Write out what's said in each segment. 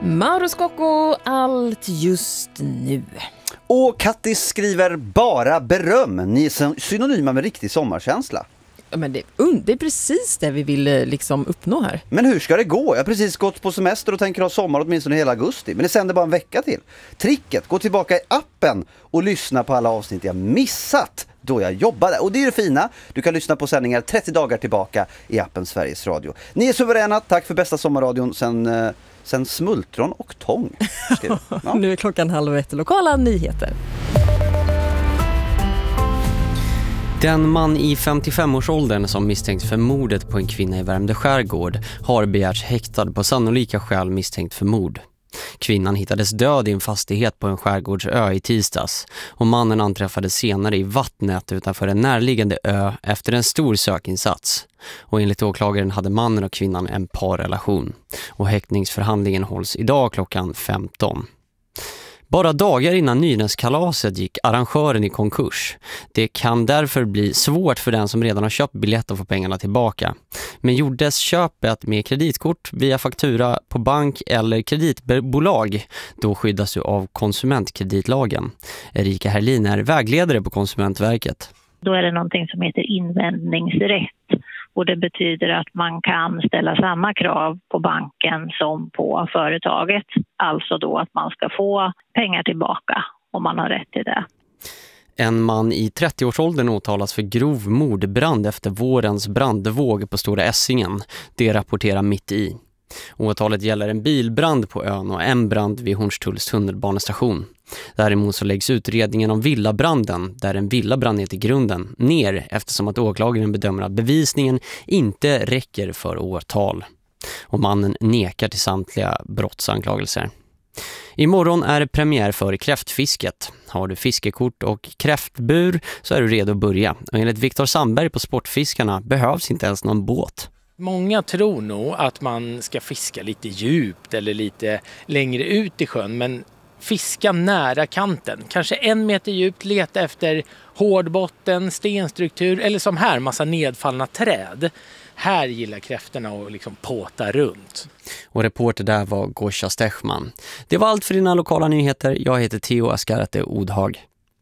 Mauro Scocco, allt just nu. Och Kattis skriver bara beröm. Ni är synonyma med riktig sommarkänsla. Ja, men det är precis det vi vill liksom uppnå här. Men hur ska det gå? Jag har precis gått på semester och tänker ha sommar åtminstone hela augusti. Men det sänder bara en vecka till. Tricket, gå tillbaka i appen och lyssna på alla avsnitt jag missat då jag jobbade. Och det är det fina. Du kan lyssna på sändningar 30 dagar tillbaka i appen Sveriges Radio. Ni är suveräna. Tack för bästa sommarradion sen smultron och tång. Ja. Nu är klockan 12:30. Lokala nyheter. Den man i 55-årsåldern som misstänks för mordet på en kvinna i Värmdö skärgård har begärts häktad på sannolika skäl misstänkt för mord. Kvinnan hittades död i en fastighet på en skärgårdsö i tisdags och mannen anträffades senare i vattnet utanför en närliggande ö efter en stor sökinsats. Och enligt åklagaren hade mannen och kvinnan en parrelation. Och häktningsförhandlingen hålls idag klockan 15. Bara dagar innan Nynäskalaset gick arrangören i konkurs. Det kan därför bli svårt för den som redan har köpt biljett att få pengarna tillbaka. Men gjordes köpet med kreditkort via faktura på bank eller kreditbolag, då skyddas du av konsumentkreditlagen. Erika Herlin är vägledare på Konsumentverket. Då är det någonting som heter invändningsrätt. Och det betyder att man kan ställa samma krav på banken som på företaget. Alltså då att man ska få pengar tillbaka om man har rätt till det. En man i 30-årsåldern åtalas för grov mordbrand efter vårens brandvåg på Stora Essingen. Det rapporterar Mitt i. Åtalet gäller en bilbrand på ön och en brand vid Hornstulls tunnelbanestation. Däremot så läggs utredningen om villabranden, där en villa brann ner till grunden, ner eftersom att åklagaren bedömer att bevisningen inte räcker för åtal. Och mannen nekar till samtliga brottsanklagelser. Imorgon är det premiär för kräftfisket. Har du fiskekort och kräftbur så är du redo att börja. Och enligt Viktor Sandberg på Sportfiskarna behövs inte ens någon båt. Många tror nog att man ska fiska lite djupt eller lite längre ut i sjön, men fiska nära kanten. Kanske 1 meter djupt, leta efter hård botten, stenstruktur eller som här, massa nedfallna träd. Här gillar kräftorna att liksom påta runt. Och reporter där var Gosha Stechman. Det var allt för dina lokala nyheter. Jag heter Theo Askarate Odhag.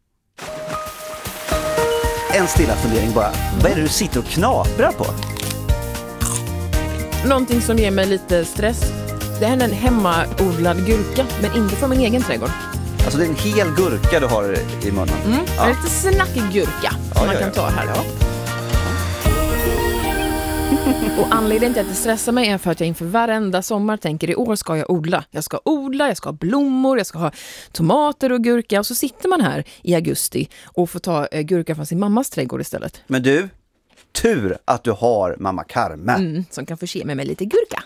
En stilla fundering bara. Vad är det du sitter och knaprar på? Någonting som ger mig lite stress. Det här är en hemmaodlad gurka, men inte från min egen trädgård. Alltså det är en hel gurka du har i munnen. Ja. Lite snackig gurka som man kan ta här då. Och anledningen till att det stressar mig är för att jag inför varenda sommar tänker i år ska jag odla. Jag ska ha blommor, jag ska ha tomater och gurka. Och så sitter man här i augusti och får ta gurka från sin mammas trädgård istället. Men du, tur att du har mamma Carmen. Som kan förse mig med lite gurka.